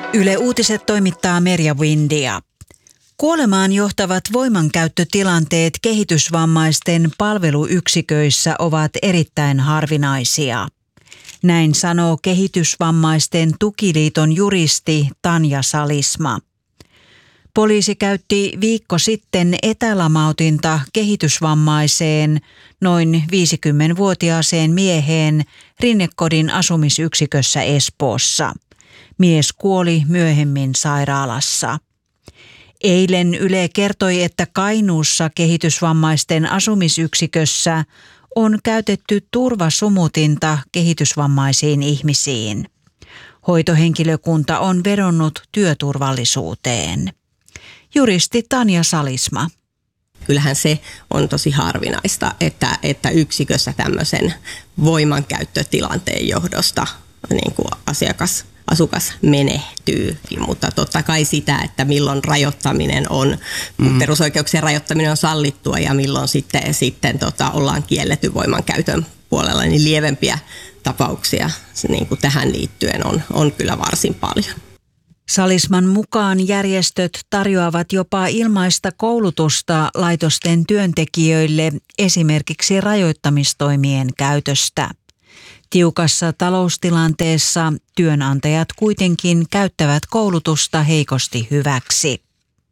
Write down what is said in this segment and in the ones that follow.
Yle Uutiset toimittaa Merja Windia. Kuolemaan johtavat voimankäyttötilanteet kehitysvammaisten palveluyksiköissä ovat erittäin harvinaisia. Näin sanoo Kehitysvammaisten tukiliiton juristi Tanja Salisma. Poliisi käytti viikko sitten etälamautinta kehitysvammaiseen, noin 50-vuotiaaseen mieheen Rinnekodin asumisyksikössä Espoossa. Mies kuoli myöhemmin sairaalassa. Eilen Yle kertoi, että Kainuussa kehitysvammaisten asumisyksikössä on käytetty turvasumutinta kehitysvammaisiin ihmisiin. Hoitohenkilökunta on vedonnut työturvallisuuteen. Juristi Tanja Salisma. Kyllähän se on tosi harvinaista, että yksikössä tämmöisen voimankäyttötilanteen johdosta niin kuin asukas menehtyy, mutta totta kai sitä, että milloin rajoittaminen on, perusoikeuksien rajoittaminen on sallittua ja milloin sitten ollaan kielletty voimankäytön puolella, niin lievempiä tapauksia niin kuin tähän liittyen on kyllä varsin paljon. Salisman mukaan järjestöt tarjoavat jopa ilmaista koulutusta laitosten työntekijöille esimerkiksi rajoittamistoimien käytöstä. Tiukassa taloustilanteessa työnantajat kuitenkin käyttävät koulutusta heikosti hyväksi.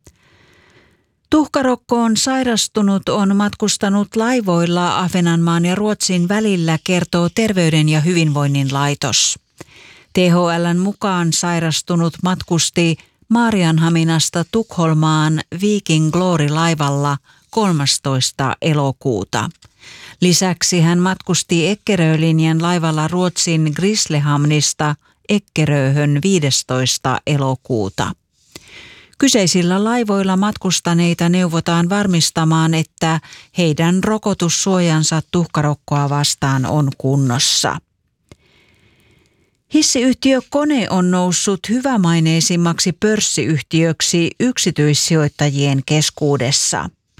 Tuhkarokkoon sairastunut on matkustanut laivoilla Ahvenanmaan ja Ruotsin välillä, kertoo Terveyden ja hyvinvoinnin laitos. THL:n mukaan sairastunut matkusti Maarianhaminasta Tukholmaan Viking Glory-laivalla 13. elokuuta. Lisäksi hän matkusti Eckerö-linjan laivalla Ruotsin Grisslehamnista Eckeröhön 15. elokuuta. Kyseisillä laivoilla matkustaneita neuvotaan varmistamaan, että heidän rokotussuojansa tuhkarokkoa vastaan on kunnossa. Hissiyhtiö Kone on noussut hyvämaineisimmaksi pörssiyhtiöksi yksityissijoittajien keskuudessa.